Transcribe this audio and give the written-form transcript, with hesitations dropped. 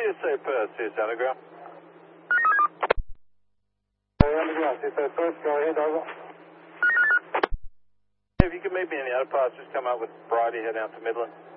CSA Perth, CS Underground. Underground, CSA Perth, go ahead, over. If you can meet me in the other parts, just come out with Brady, head out to Midland.